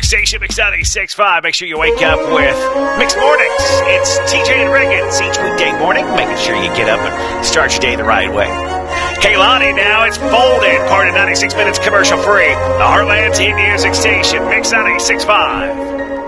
station, Mix 96.5. Make sure you wake up with Mixed Mornings. It's TJ and Riggins each weekday morning, making sure you get up and start your day the right way. Hey, Lonnie, now it's folded. Part of 96 minutes commercial free. The Heartland's hit music station, Mix 96.5.